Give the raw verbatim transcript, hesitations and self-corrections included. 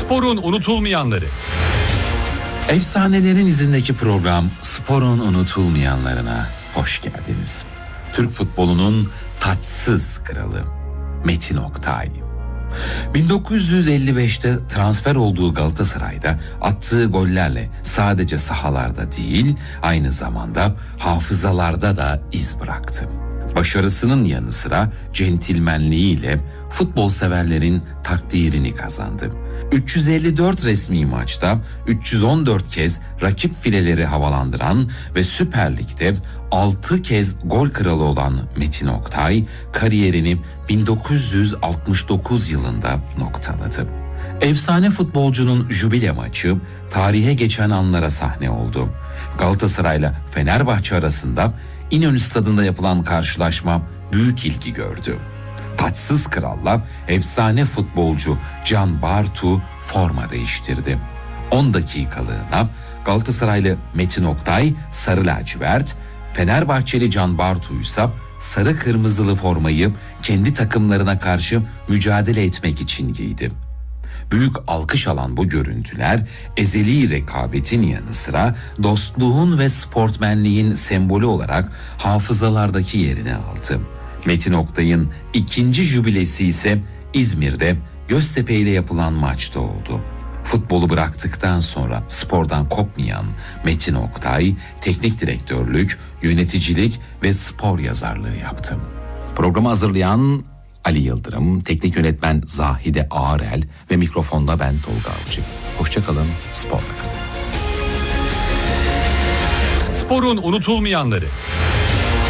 Sporun unutulmayanları. Efsanelerin izindeki program Sporun unutulmayanlarına hoş geldiniz. Türk futbolunun taçsız kralı Metin Oktay. bin dokuz yüz elli beşte transfer olduğu Galatasaray'da attığı gollerle sadece sahalarda değil, aynı zamanda hafızalarda da iz bıraktı. Başarısının yanı sıra centilmenliğiyle futbol severlerin takdirini kazandı. üç yüz elli dört resmi maçta üç yüz on dört kez rakip fileleri havalandıran ve Süper Lig'de altı kez gol kralı olan Metin Oktay kariyerini bin dokuz yüz altmış dokuz yılında noktaladı. Efsane futbolcunun jübile maçı tarihe geçen anlara sahne oldu. Galatasaray'la Fenerbahçe arasında İnönü Stadı'nda yapılan karşılaşma büyük ilgi gördü. Taçsız kralla efsane futbolcu Can Bartu forma değiştirdi. on dakikalığına Galatasaraylı Metin Oktay sarı lacivert, Fenerbahçeli Can Bartu ise sarı kırmızılı formayı kendi takımlarına karşı mücadele etmek için giydi. Büyük alkış alan bu görüntüler ezeli rekabetin yanı sıra dostluğun ve sportmenliğin sembolü olarak hafızalardaki yerini aldı. Metin Oktay'ın ikinci jübilesi ise İzmir'de Göztepe ile yapılan maçta oldu. Futbolu bıraktıktan sonra spordan kopmayan Metin Oktay, teknik direktörlük, yöneticilik ve spor yazarlığı yaptı. Programı hazırlayan Ali Yıldırım, teknik yönetmen Zahide Ağarel ve mikrofonda ben Tolga Avcı. Hoşçakalın, sporla kalın. Sporun unutulmayanları.